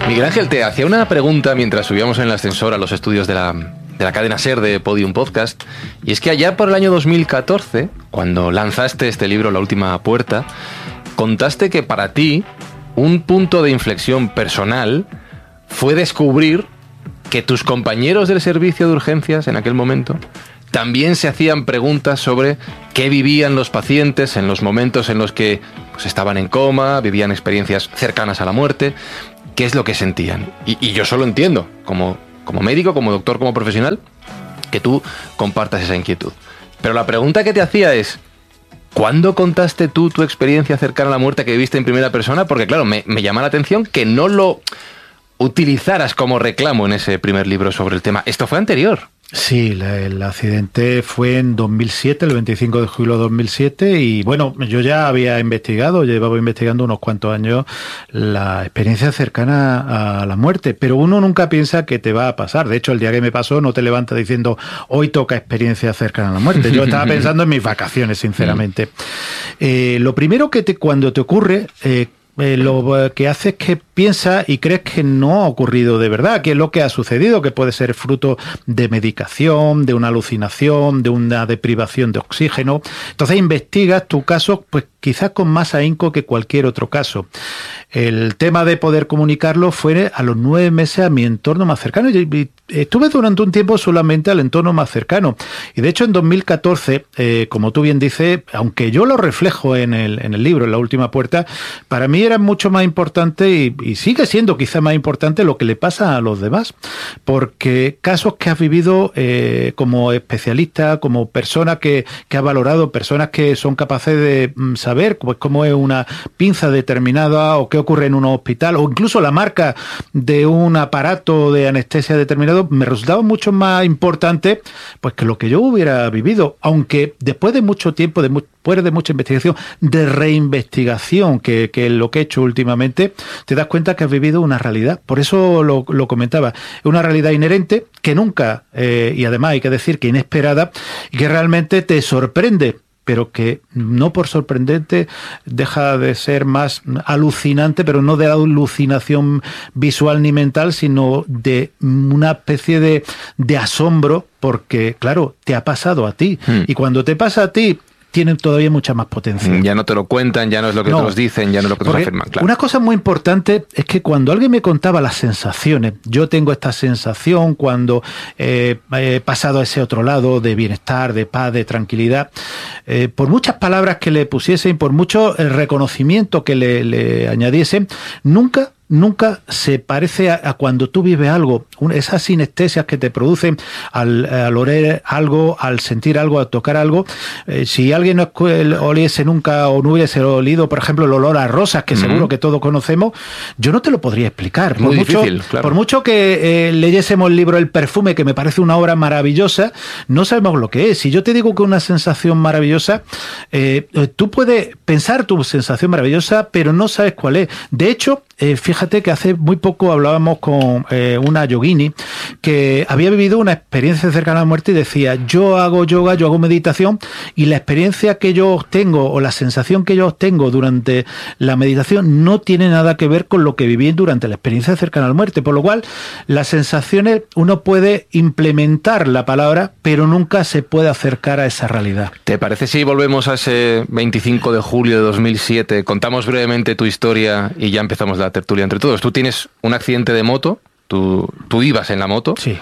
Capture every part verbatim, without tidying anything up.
Miguel Ángel, te hacía una pregunta mientras subíamos en el ascensor a los estudios de la, de la cadena SER de Podium Podcast, y es que allá por el año dos mil catorce, cuando lanzaste este libro, La Última Puerta, contaste que para ti un punto de inflexión personal fue descubrir que tus compañeros del servicio de urgencias en aquel momento también se hacían preguntas sobre qué vivían los pacientes en los momentos en los que pues, estaban en coma, vivían experiencias cercanas a la muerte, qué es lo que sentían. Y, y yo solo entiendo, como, como médico, como doctor, como profesional, que tú compartas esa inquietud. Pero la pregunta que te hacía es, ¿cuándo contaste tú tu experiencia cercana a la muerte que viviste en primera persona? Porque claro, me, me llama la atención que no lo utilizaras como reclamo en ese primer libro sobre el tema. Esto fue anterior. Sí, la, el accidente fue en dos mil siete, el veinticinco de julio de dos mil siete, y bueno, yo ya había investigado, llevaba investigando unos cuantos años la experiencia cercana a la muerte, pero uno nunca piensa que te va a pasar. De hecho, el día que me pasó no te levantas diciendo hoy toca experiencia cercana a la muerte. Yo estaba pensando en mis vacaciones, sinceramente. Eh, lo primero que te, cuando te ocurre... Eh, Eh, lo que hace es que piensas y crees que no ha ocurrido de verdad, que es lo que ha sucedido, que puede ser fruto de medicación, de una alucinación, de una deprivación de oxígeno. Entonces investigas tu caso, pues quizás con más ahínco que cualquier otro caso. El tema de poder comunicarlo fue a los nueve meses a mi entorno más cercano, y estuve durante un tiempo solamente al entorno más cercano. Y de hecho en dos mil catorce, eh, como tú bien dices, aunque yo lo reflejo en el, en el libro, en La Última Puerta, para mí era mucho más importante y, y sigue siendo quizá más importante lo que le pasa a los demás, porque casos que has vivido eh, como especialista, como persona que, que has valorado, personas que son capaces de mm, saber pues, cómo es una pinza determinada o qué ocurre en un hospital, o incluso la marca de un aparato de anestesia determinado, me resultaba mucho más importante pues que lo que yo hubiera vivido, aunque después de mucho tiempo, de mu- después de mucha investigación, de reinvestigación, que, que lo que he hecho últimamente, te das cuenta que has vivido una realidad. Por eso lo, lo comentaba, es una realidad inherente que nunca, eh, y además hay que decir que inesperada, y que realmente te sorprende, pero que no por sorprendente deja de ser más alucinante, pero no de alucinación visual ni mental, sino de una especie de, de asombro, porque claro, te ha pasado a ti, hmm. y cuando te pasa a ti, tienen todavía mucha más potencia. Ya no te lo cuentan, ya no es lo que no, otros dicen, ya no es lo que otros afirman. Claro. Una cosa muy importante es que cuando alguien me contaba las sensaciones, yo tengo esta sensación cuando eh, he pasado a ese otro lado de bienestar, de paz, de tranquilidad, eh, por muchas palabras que le pusiesen, por mucho el reconocimiento que le, le añadiesen, nunca... Nunca se parece a, a cuando tú vives algo, un, esas sinestesias que te producen al, al oler algo, al sentir algo, al tocar algo. Eh, si alguien no oliese nunca o no hubiese olido, por ejemplo, el olor a rosas, que uh-huh. seguro que todos conocemos, yo no te lo podría explicar. Muy por mucho, difícil, claro. Por mucho que eh, leyésemos el libro El Perfume, que me parece una obra maravillosa, no sabemos lo que es. Si yo te digo que una sensación maravillosa, eh, tú puedes pensar tu sensación maravillosa, pero no sabes cuál es. De hecho, eh, fíjate Fíjate que hace muy poco hablábamos con eh, una yogini que había vivido una experiencia cercana a la muerte y decía, yo hago yoga, yo hago meditación y la experiencia que yo obtengo o la sensación que yo obtengo durante la meditación no tiene nada que ver con lo que viví durante la experiencia cercana a la muerte, por lo cual las sensaciones uno puede implementar la palabra, pero nunca se puede acercar a esa realidad. ¿Te parece si volvemos a ese veinticinco de julio de dos mil siete, contamos brevemente tu historia y ya empezamos la tertulia entre todos? Tú tienes un accidente de moto, tú, tú ibas en la moto, sí.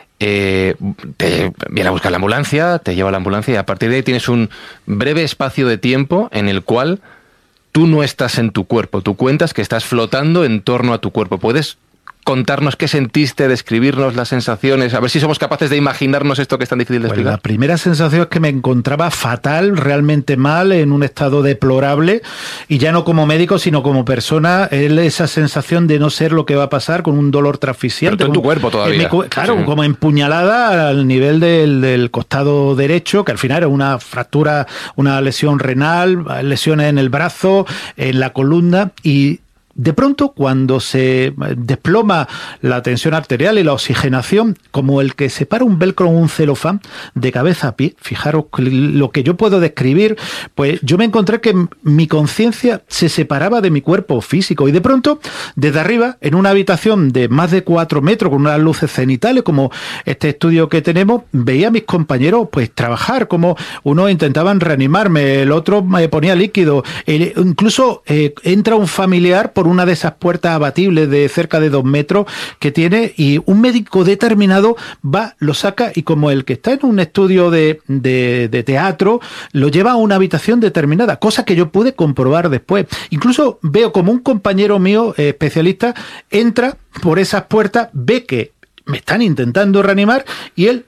eh, te viene a buscar la ambulancia, te lleva a la ambulancia y a partir de ahí tienes un breve espacio de tiempo en el cual tú no estás en tu cuerpo, tú cuentas que estás flotando en torno a tu cuerpo. ¿Puedes contarnos qué sentiste, describirnos las sensaciones, a ver si somos capaces de imaginarnos esto que es tan difícil de pues explicar? La primera sensación es que me encontraba fatal, realmente mal, en un estado deplorable, y ya no como médico, sino como persona, esa sensación de no ser lo que va a pasar, con un dolor asfixiante. Pero tú en tu cuerpo todavía. Mi, claro, sí. Como empuñalada al nivel del, del costado derecho, que al final era una fractura, una lesión renal, lesiones en el brazo, en la columna, y de pronto, cuando se desploma la tensión arterial y la oxigenación, como el que separa un velcro o un celofán de cabeza a pie, fijaros lo que yo puedo describir, pues yo me encontré que mi conciencia se separaba de mi cuerpo físico y de pronto, desde arriba, en una habitación de más de cuatro metros, con unas luces cenitales, como este estudio que tenemos, veía a mis compañeros pues trabajar, como unos intentaban reanimarme, el otro me ponía líquido, el, incluso eh, entra un familiar por una de esas puertas abatibles de cerca de dos metros que tiene y un médico determinado va, lo saca y como el que está en un estudio de, de, de teatro, lo lleva a una habitación determinada, cosa que yo pude comprobar después. Incluso veo como un compañero mío, eh, especialista, entra por esas puertas, ve que me están intentando reanimar y él